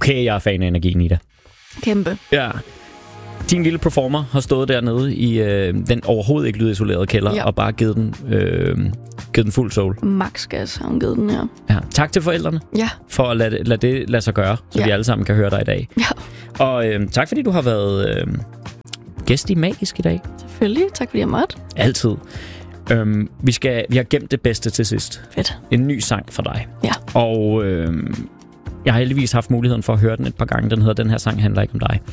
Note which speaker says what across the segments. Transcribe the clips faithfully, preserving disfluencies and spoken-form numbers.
Speaker 1: Okay, jeg er fan af energien i det.
Speaker 2: Kæmpe.
Speaker 1: Ja. Din lille performer har stået dernede i øh, den overhovedet ikke lydisolerede kælder, ja. og bare givet den, øh, givet den fuld soul.
Speaker 2: Max gas har hun givet den, ja.
Speaker 1: ja. Tak til forældrene
Speaker 2: ja.
Speaker 1: for at lade, lade det lade sig gøre, så ja. vi alle sammen kan høre dig i dag.
Speaker 2: Ja.
Speaker 1: Og øh, tak fordi du har været øh, gæst i Magisk i dag.
Speaker 2: Selvfølgelig. Tak fordi jeg måtte.
Speaker 1: Altid. Øhm, vi, skal, vi har gemt det bedste til sidst.
Speaker 2: Fedt.
Speaker 1: En ny sang for dig.
Speaker 2: Ja.
Speaker 1: Og øh, jeg har heldigvis haft muligheden for at høre den et par gange. Den hedder Den her sang handler ikke om dig.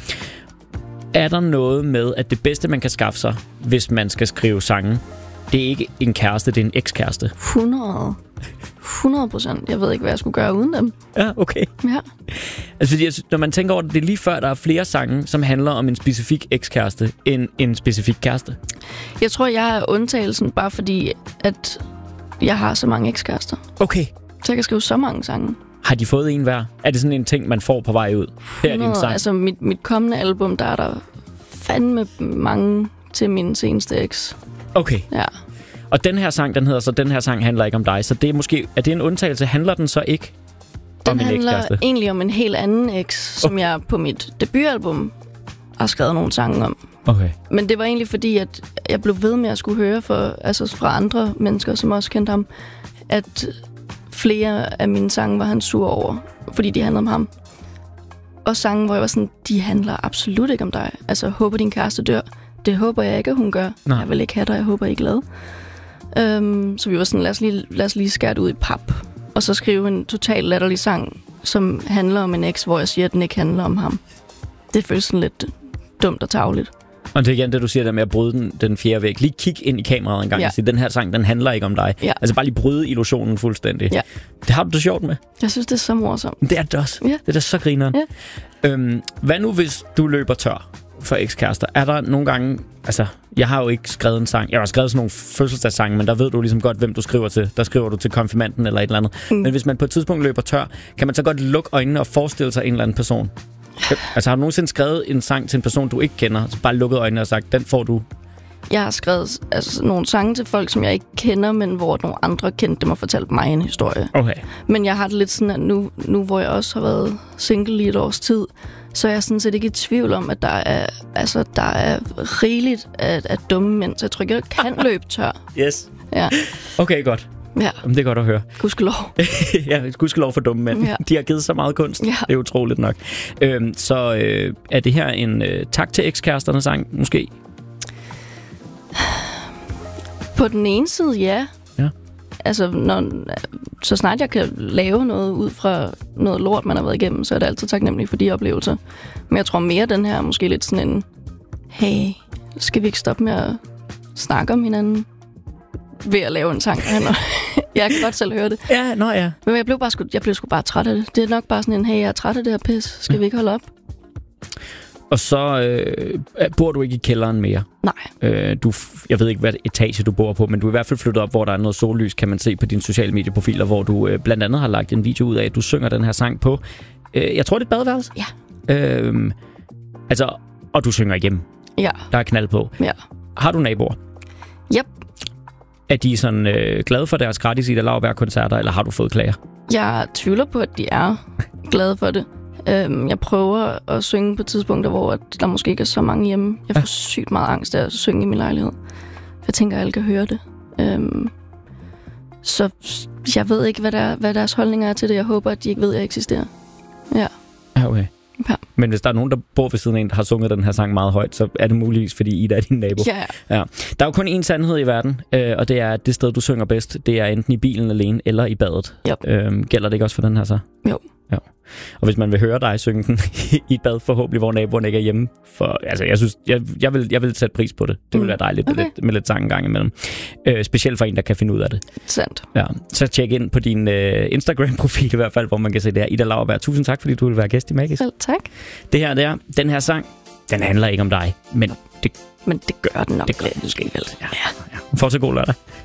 Speaker 1: Er der noget med, at det bedste, man kan skaffe sig, hvis man skal skrive sange, det er ikke en kæreste, det er en ekskæreste?
Speaker 2: hundrede. hundrede procent. Jeg ved ikke, hvad jeg skulle gøre uden dem.
Speaker 1: Ja, okay.
Speaker 2: Ja.
Speaker 1: Altså, fordi, når man tænker over det, det er lige før, der er flere sange, som handler om en specifik ekskæreste, end en specifik kæreste.
Speaker 2: Jeg tror, jeg er undtagelsen, bare fordi, at jeg har så mange ekskærester.
Speaker 1: Okay.
Speaker 2: Så jeg kan skrive så mange sange.
Speaker 1: Har de fået en hver? Er det sådan en ting, man får på vej ud? Her er din sang.
Speaker 2: Altså, mit, mit kommende album, der er der fandme mange til min seneste eks.
Speaker 1: Okay.
Speaker 2: Ja.
Speaker 1: Og den her sang, den hedder så, den her sang handler ikke om dig. Så det er måske, er det en undtagelse? Handler den så ikke
Speaker 2: den
Speaker 1: om en
Speaker 2: handler
Speaker 1: ekskæreste?
Speaker 2: egentlig om en helt anden eks, som okay. jeg på mit debutalbum har skrevet nogle sange om.
Speaker 1: Okay.
Speaker 2: Men det var egentlig fordi, at jeg blev ved med at skulle høre for, altså fra andre mennesker, som også kendte ham, at flere af mine sange var han sur over, fordi de handlede om ham. Og sange, hvor jeg var sådan, de handler absolut ikke om dig. Altså, håber din kæreste dør. Det håber jeg ikke, at hun gør. Nej. Jeg vil ikke have dig, jeg håber, I er glad. Um, så vi var sådan, lad os, lige, lad os lige skære det ud i pap. Og så skrive en total latterlig sang, som handler om en eks, hvor jeg siger, at den ikke handler om ham. Det føles sådan lidt dumt og tarveligt.
Speaker 1: Og det er igen det, du siger der med at bryde den, den fjerde væg. Lige kig ind i kameraet en gang ja. og sige, den her sang, den handler ikke om dig.
Speaker 2: Ja.
Speaker 1: Altså bare lige bryde illusionen fuldstændig.
Speaker 2: Ja.
Speaker 1: Det har du det sjovt med.
Speaker 2: Jeg synes, det er så morsomt.
Speaker 1: Det er det også.
Speaker 2: Ja.
Speaker 1: Det er da så grineren. Ja. Øhm, hvad nu, hvis du løber tør for ekskærester? Er der nogle gange... Altså, jeg har jo ikke skrevet en sang. Jeg har skrevet sådan nogle fødselsdagssange, men der ved du ligesom godt, hvem du skriver til. Der skriver du til konfirmanden eller et eller andet. Mm. Men hvis man på et tidspunkt løber tør, kan man så godt lukke øjnene og forestille sig en eller anden person? Altså, har du nogensinde skrevet en sang til en person, du ikke kender, så bare lukket øjnene og sagt, den får du?
Speaker 2: Jeg har skrevet altså, nogle sange til folk, som jeg ikke kender, men hvor nogle andre kendte dem og fortalte mig en historie.
Speaker 1: Okay. Men
Speaker 2: jeg har det lidt sådan, at nu, nu hvor jeg også har været single i et års tid, så er jeg sådan set ikke i tvivl om, at der er, altså, der er rigeligt af, af dumme mænd, så jeg tror ikke, jeg kan løbe tør.
Speaker 1: Yes.
Speaker 2: Ja.
Speaker 1: Okay, godt.
Speaker 2: Ja.
Speaker 1: Det er godt at høre.
Speaker 2: Gudskelov.
Speaker 1: Ja, gudskelov for dumme mænd. Ja. De har givet så meget kunst. Ja. Det er utroligt nok. Øhm, så øh, er det her en øh, tak til ekskæresterne sang, måske?
Speaker 2: På den ene side, ja.
Speaker 1: Ja.
Speaker 2: Altså, når, så snart jeg kan lave noget ud fra noget lort, man har været igennem, så er det altid taknemmelig for de oplevelser. Men jeg tror mere, den her er måske lidt sådan en, hey, skal vi ikke stoppe med at snakke om hinanden ved at lave en sang? Jeg kan godt selv høre det.
Speaker 1: Ja, nå ja.
Speaker 2: Men jeg blev, bare sgu, jeg blev sgu bare træt af det. Det er nok bare sådan en, hey, jeg er træt af det her pis. Skal ja. vi ikke holde op?
Speaker 1: Og så øh, bor du ikke i kælderen mere?
Speaker 2: Nej.
Speaker 1: Øh, du, jeg ved ikke, hvad etage du bor på, men du er i hvert fald flyttet op, hvor der er noget sollys, kan man se på dine sociale medieprofiler, hvor du øh, blandt andet har lagt en video ud af, at du synger den her sang på. Øh, jeg tror, det er et badeværelse?
Speaker 2: Ja.
Speaker 1: Øh, altså, og du synger igennem?
Speaker 2: Ja.
Speaker 1: Der er knald på?
Speaker 2: Ja.
Speaker 1: Har du naboer?
Speaker 2: Yep.
Speaker 1: Er de sådan øh, glade for deres gratis Ida Lauerberg-koncerter, eller har du fået klager?
Speaker 2: Jeg tvivler på, at de er glade for det. Øhm, jeg prøver at synge på tidspunkter, hvor der måske ikke er så mange hjemme. Jeg får ja. sygt meget angst af at synge i min lejlighed. Jeg tænker, at alle kan høre det. Øhm, så jeg ved ikke, hvad, der, hvad deres holdninger er til det. Jeg håber, at de ikke ved, at jeg eksisterer. Ja.
Speaker 1: Ja, okay.
Speaker 2: Ja.
Speaker 1: Men hvis der er nogen, der bor ved siden af en, der har sunget den her sang meget højt, så er det muligvis, fordi Ida er din nabo.
Speaker 2: Ja, ja.
Speaker 1: Ja. Der er jo kun én sandhed i verden, øh, og det er, at det sted, du synger bedst, det er enten i bilen alene eller i badet.
Speaker 2: Yep.
Speaker 1: Øhm, gælder det ikke også for den her så?
Speaker 2: Jo.
Speaker 1: Ja. Og hvis man vil høre dig synge den i et bad, forhåbentlig, hvor naboen ikke er hjemme, for, altså, jeg synes, jeg, jeg, vil, jeg vil sætte pris på det. Det vil være dejligt okay. med, lidt, med lidt sang en gang imellem. Øh, specielt for en, der kan finde ud af det.
Speaker 2: Sandt.
Speaker 1: Ja. Så tjek ind på din øh, Instagram-profil i hvert fald, hvor man kan se det her. Ida Lauerberg, tusind tak, fordi du vil være gæst i Magisk.
Speaker 2: Selv tak.
Speaker 1: Det her, det er, den her sang, den handler ikke om dig, men det,
Speaker 2: men det gør den nok.
Speaker 1: Det gør den måske vel. Ja. Ja. Ja. Fortsæt god lørdag.